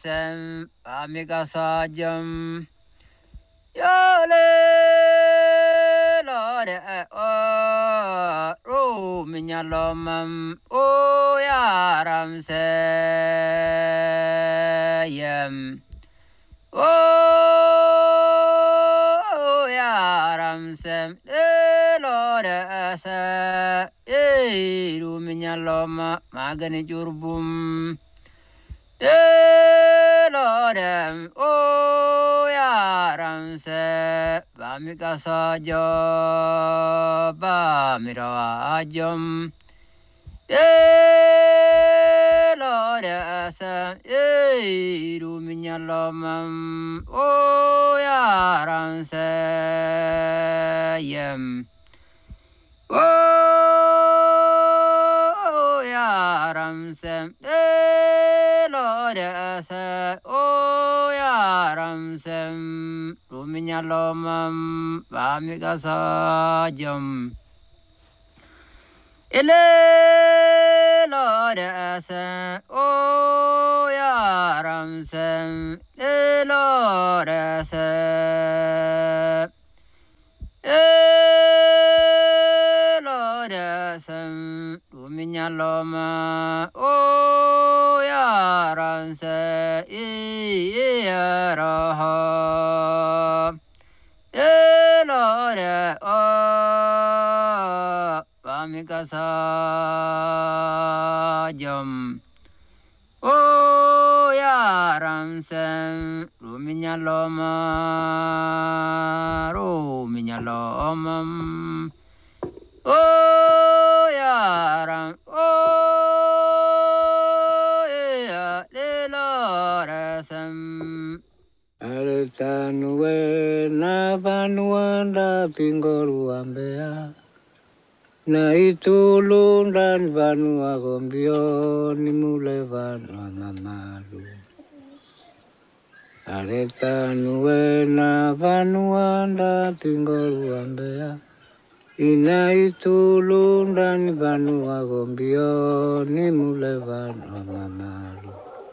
sem amika sajam yale lore o minyalomam o yaram yem o yaram sem lore sa ru minyaloma magani jurbum Lorem o yaram se bamika sajo bamirajum Lore se ruminyalomam o yaram se yem o yaram se o yaram sem ruminyalomam bamika sajam ele lore se o yaram sem lore se lore sem ruminyaloma o yaram se yaraha lore o bamika sajam o yaram sem ruminyalomam o yaram o ya lore sem Altanuwe na vanuanda tinggoru ambea na itulun dan vanua gombio ni mule vanua mamalu. Altanuwe na vanuanda tinggoru ambea ina itulun dan vanua gombio ni mule vanua mamalu.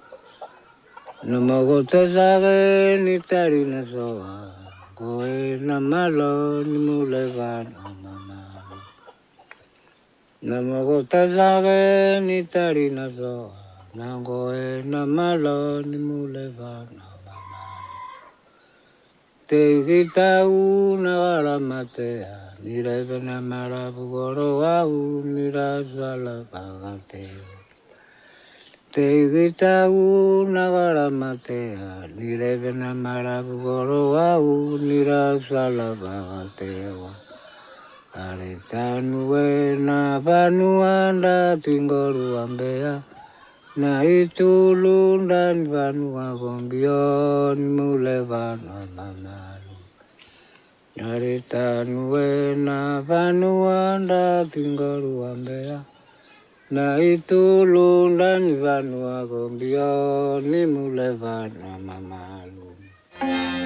Namagota zage ni tari na soa, koe na malo ni mule vanua mamalu. Namagota zage ni tari na soa, na koe na malo ni mule vanua mamalu. Te gitau na wala matea, ni rebe na marabu goro au ni razala bagateo. Te gitau na wala matea, ni rebe na marabu goro au ni razala bagateo. Ale tanuwe na vanuanda tinggoru ambea, na itulun dan vanua gombio ni mule vanua mamalu. Ale tanuwe na vanuanda tinggoru ambea, na itulun dan vanua gombio ni mule vanua mamalu.